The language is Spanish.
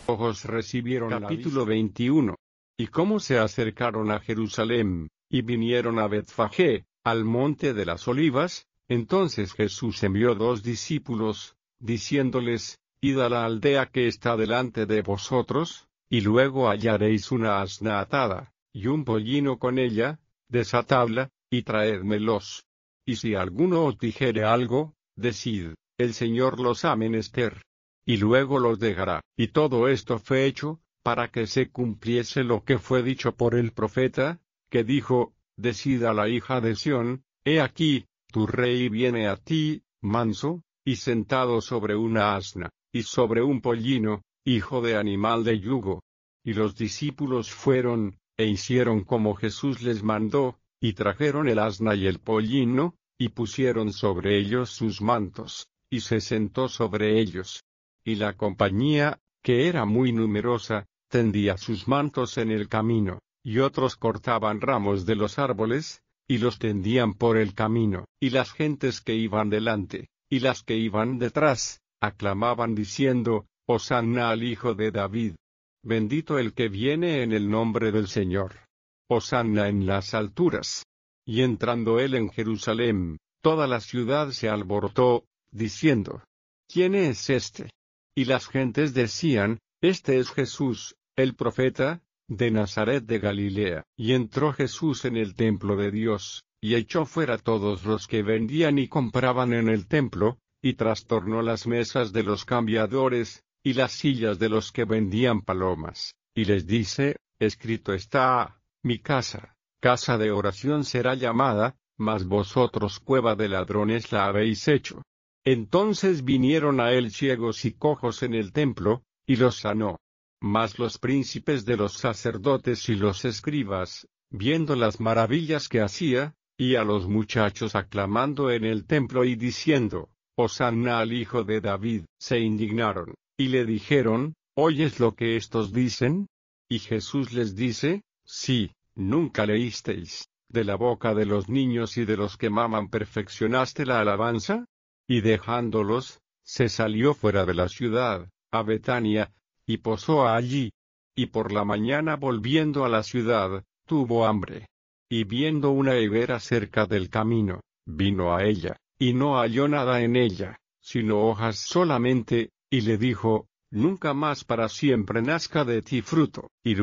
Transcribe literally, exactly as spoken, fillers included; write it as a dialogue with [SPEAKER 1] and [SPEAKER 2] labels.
[SPEAKER 1] ojos recibieron capítulo veintiuno. Y cómo se acercaron a Jerusalén, y vinieron a Betfagé, al monte de las olivas, entonces Jesús envió dos discípulos, diciéndoles, id a la aldea que está delante de vosotros, y luego hallaréis una asna atada, y un pollino con ella, desatadla, y traédmelos. Y si alguno os dijere algo, decid, el Señor los ha menester. Y luego los dejará. Y todo esto fue hecho, para que se cumpliese lo que fue dicho por el profeta, que dijo, decid a la hija de Sión, he aquí, tu rey viene a ti, manso, y sentado sobre una asna, y sobre un pollino, hijo de animal de yugo. Y los discípulos fueron, e hicieron como Jesús les mandó, y trajeron el asna y el pollino, y pusieron sobre ellos sus mantos, y se sentó sobre ellos. Y la compañía, que era muy numerosa, tendía sus mantos en el camino, y otros cortaban ramos de los árboles, y los tendían por el camino. Y las gentes que iban delante, y las que iban detrás, aclamaban diciendo, Hosanna al Hijo de David. Bendito el que viene en el nombre del Señor. Hosanna en las alturas. Y entrando él en Jerusalén, toda la ciudad se alborotó, diciendo, ¿quién es este? Y las gentes decían, este es Jesús, el profeta, de Nazaret de Galilea. Y entró Jesús en el templo de Dios, y echó fuera todos los que vendían y compraban en el templo, y trastornó las mesas de los cambiadores, y las sillas de los que vendían palomas, y les dice, escrito está, mi casa, casa de oración será llamada, mas vosotros cueva de ladrones la habéis hecho. Entonces vinieron a él ciegos y cojos en el templo, y los sanó. Mas los príncipes de los sacerdotes y los escribas, viendo las maravillas que hacía, y a los muchachos aclamando en el templo y diciendo, Hosanna al Hijo de David, se indignaron, y le dijeron, ¿oyes lo que estos dicen? Y Jesús les dice, sí, nunca leísteis, de la boca de los niños y de los que maman perfeccionaste la alabanza. Y dejándolos, se salió fuera de la ciudad, a Betania, y posó allí. Y por la mañana volviendo a la ciudad, tuvo hambre. Y viendo una higuera cerca del camino, vino a ella, y no halló nada en ella, sino hojas solamente, y le dijo, nunca más para siempre nazca de ti fruto. Y